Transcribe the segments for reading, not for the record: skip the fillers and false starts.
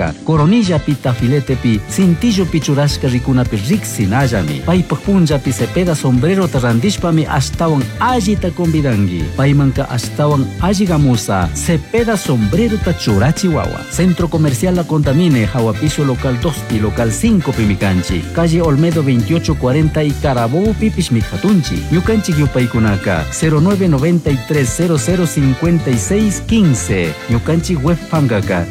churashka, coronilla pi tafilete pi, cintillo pi churashka rikuna pi riksinallami. Paypuk punja pi Cepeda sombrero tarandishpami astawan allita convidangi. Paymanka astawan alligamusa, Cepeda sombrero ta churachi wawa. Centro Comercial La Condamine, Jawapiso local 2 pi local 5 pi mikanchi. Calle Olmedo 2840 y Carabobo pipish mijatunchi. Ñukanchi yupaykunaka 0993005615. Ñukanchi web pangaka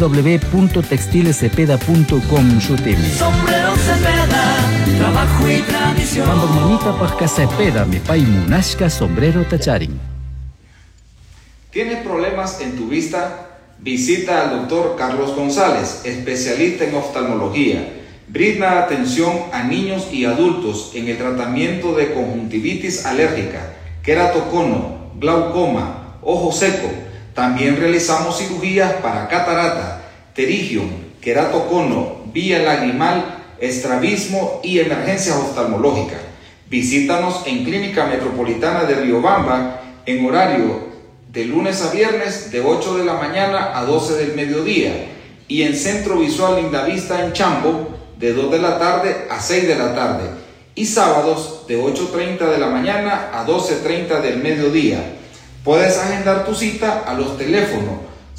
www.textilecepeda.com shutimi. Sombrero Cepeda, trabajo y tradición. Mamita Pasca Cepeda, mi pai munashka sombrero tacharin. ¿Tienes problemas en tu vista? Visita al doctor Carlos González, especialista en oftalmología. Brinda atención a niños y adultos en el tratamiento de conjuntivitis alérgica, queratocono, glaucoma, ojo seco. También realizamos cirugías para catarata, pterigium, queratocono, vía lagrimal, estrabismo y emergencias oftalmológicas. Visítanos en Clínica Metropolitana de Riobamba en horario de lunes a viernes de 8 de la mañana a 12 del mediodía y en Centro Visual Lindavista en Chambo de 2 de la tarde a 6 de la tarde y sábados de 8:30 de la mañana a 12:30 del mediodía. Puedes agendar tu cita a los teléfonos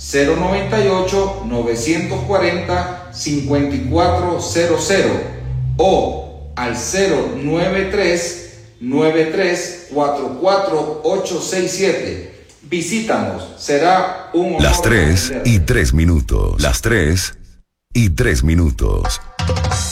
098-940-5400 o al 093-9344-867. Visítanos, será un honor. Las 3:03. Las 3:03.